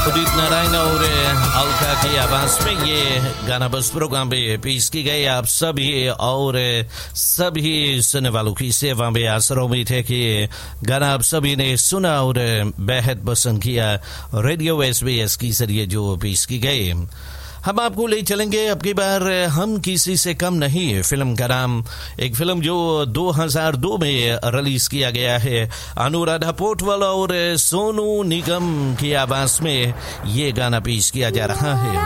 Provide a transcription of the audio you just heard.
उदित नारायण और अलका की आवाज में ये गाना बस प्रोग्राम में पेश की गई। आप सभी और सभी सुनने वालों की सेवा में आशा उम्मीद है कि गाना आप सभी ने सुना और बेहद पसंद किया। रेडियो SBS की जरिए जो पेश की गई, हम आपको ले चलेंगे अब की बार हम किसी से कम नहीं। फिल्म का नाम, एक फिल्म जो 2002 में रिलीज किया गया है। अनुराधा पोटवाल और सोनू निगम की आवाज में ये गाना पेश किया जा रहा है।